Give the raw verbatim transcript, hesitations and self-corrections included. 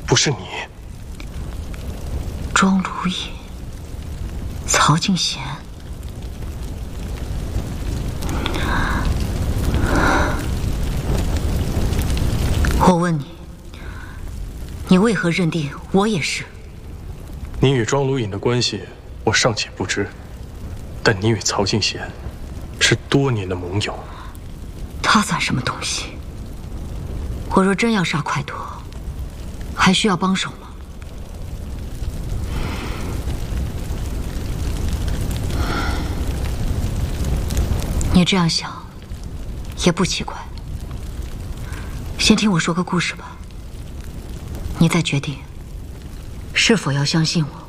不是你。 庄如意、曹敬贤，我问你，你为何认定我也是？ 你与庄如影的关系，我尚且不知，但你与曹敬贤是多年的盟友。 他算什么东西？我若真要杀快夺，还需要帮手吗？你这样想，也不奇怪。先听我说个故事吧，你再决定是否要相信我。